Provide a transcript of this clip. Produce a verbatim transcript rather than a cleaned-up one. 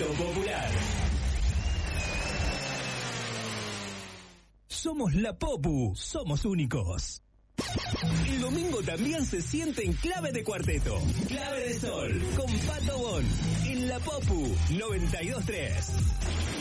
Canto Popular. Somos la Popu, somos únicos. El domingo también se siente en Clave de Cuarteto. Clave de Sol, con Pato Bon, en la Popu noventa y dos tres.